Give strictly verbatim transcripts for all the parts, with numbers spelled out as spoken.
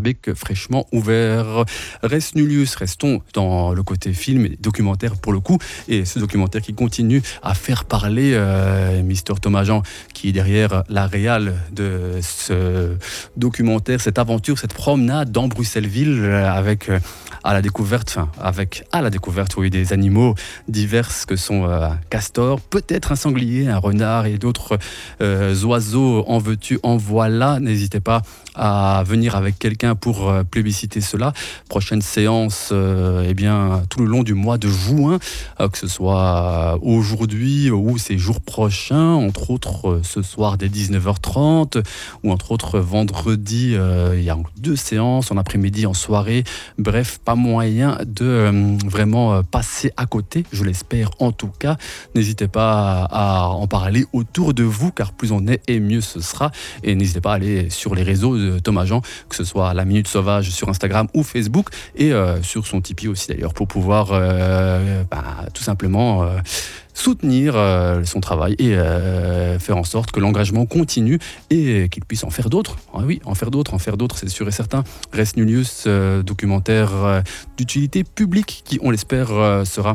bec fraîchement ouvert. Res Nullius, restons dans le côté film et documentaire pour le coup, et ce documentaire qui continue à faire parler euh, Mister Thomas Jean, qui est derrière la réal de ce documentaire, cette aventure, cette promenade dans Bruxelles-Ville avec euh, à la découverte, enfin avec à la découverte oui, des animaux divers que sont euh, un castor, peut-être un sanglier, un renard et d'autres euh, oiseaux. En veux-tu, en voilà. N'hésitez pas à venir avec quelqu'un pour euh, plébisciter cela. Prochaine séance, euh, eh bien, tout le long du mois de juin, euh, que ce soit aujourd'hui ou ces jours prochains, entre autres euh, ce soir dès dix-neuf heures trente, ou entre autres vendredi, euh, il y a deux séances, en après-midi, en soirée. Bref, pas moyen de euh, vraiment euh, passer à côté, je l'espère en tout cas. N'hésitez pas à, à en parler autour de vous, car plus on est et mieux ce sera. Et n'hésitez pas à aller sur les réseaux de Thomas Jean, que ce soit la Minute Sauvage sur Instagram ou Facebook, et euh, sur son Tipeee aussi d'ailleurs, pour pouvoir euh, bah, tout simplement euh, soutenir euh, son travail et euh, faire en sorte que l'engagement continue et qu'il puisse en faire d'autres. Ah oui, en faire d'autres, en faire d'autres, c'est sûr et certain. Res Nullius, euh, documentaire euh, d'utilité publique qui, on l'espère, euh, sera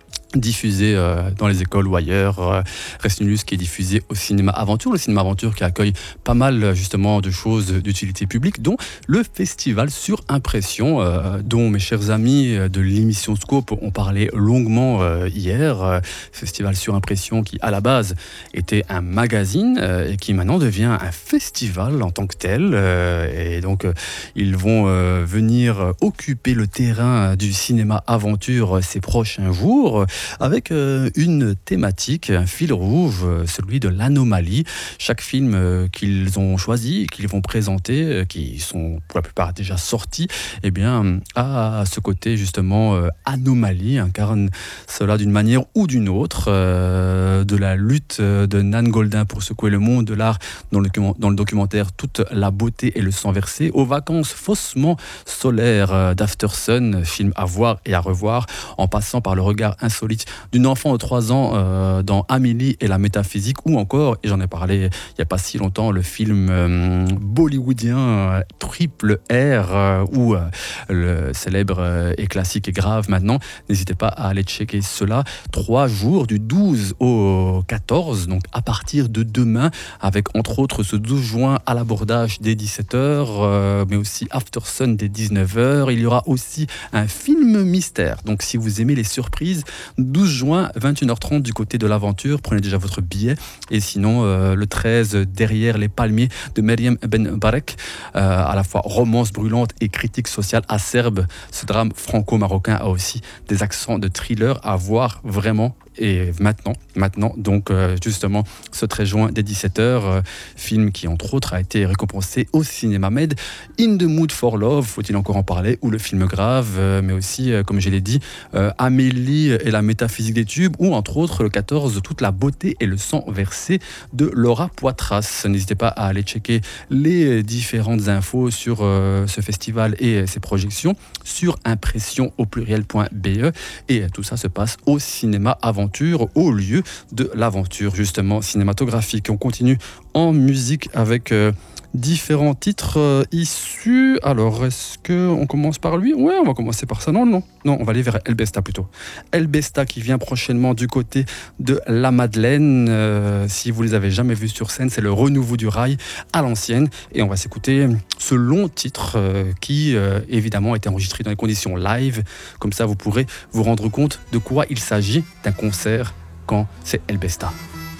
diffusé euh, dans les écoles ou ailleurs. Euh, Res Nullius qui est diffusé au Cinéma Aventure, le Cinéma Aventure qui accueille pas mal justement de choses d'utilité publique, dont le festival Sur Impression, euh, dont mes chers amis de l'émission Scope ont parlé longuement euh, hier. Euh, festival Sur Impression qui à la base était un magazine euh, et qui maintenant devient un festival en tant que tel. Euh, et donc euh, ils vont euh, venir occuper le terrain du Cinéma Aventure ces prochains jours, avec euh, une thématique, un fil rouge, euh, celui de l'anomalie. Chaque film euh, qu'ils ont choisi, qu'ils vont présenter, euh, qui sont pour la plupart déjà sortis, eh bien, a ce côté justement euh, anomalie, incarne cela d'une manière ou d'une autre, euh, de la lutte de Nan Goldin pour secouer le monde, de l'art dans le, dans le documentaire Toute la beauté et le sang versé, aux vacances faussement solaires euh, d'Aftersun, film à voir et à revoir, en passant par le regard insolite d'une enfant de trois ans euh, dans Amélie et la métaphysique, ou encore, et j'en ai parlé il n'y a pas si longtemps, le film euh, bollywoodien euh, Triple R, euh, ou euh, le célèbre euh, et classique et grave maintenant. N'hésitez pas à aller checker cela. Trois jours du douze au quatorze, donc à partir de demain, avec entre autres ce douze juin à l'abordage dès dix-sept heures, euh, mais aussi Aftersun dès dix-neuf heures. Il y aura aussi un film mystère. Donc si vous aimez les surprises, douze juin, vingt et une heures trente du côté de l'Aventure, prenez déjà votre billet. Et sinon, euh, le treize, derrière les palmiers de Meriem Ben Barek, euh, à la fois romance brûlante et critique sociale acerbe. Ce drame franco-marocain a aussi des accents de thriller à voir vraiment. Et maintenant, maintenant donc euh, justement ce treize juin dès dix-sept heures, euh, film qui entre autres a été récompensé au Cinéma Med, In the Mood for Love, faut-il encore en parler, ou le film grave, euh, mais aussi euh, comme je l'ai dit, euh, Amélie et la métaphysique des tubes, ou entre autres le quatorze, Toute la beauté et le sang versé de Laura Poitras. N'hésitez pas à aller checker les différentes infos sur euh, ce festival et ses projections sur impression au pluriel.be, et tout ça se passe au Cinéma Aventure, au lieu de l'aventure justement cinématographique. On continue en musique avec euh, différents titres euh, issus. Alors, est-ce qu'on commence par lui ? Ouais, on va commencer par ça. Non, non, non, on va aller vers El Besta plutôt. El Besta qui vient prochainement du côté de La Madeleine. Euh, si vous les avez jamais vus sur scène, c'est le renouveau du rail à l'ancienne. Et on va s'écouter ce long titre euh, qui, euh, évidemment, a été enregistré dans les conditions live. Comme ça, vous pourrez vous rendre compte de quoi il s'agit d'un concert quand c'est El Besta.